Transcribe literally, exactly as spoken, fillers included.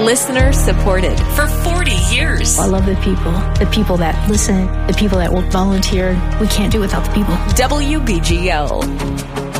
Listener supported for forty years. I love the people, the people that listen, the people that will volunteer. We can't do without the people. W B G L.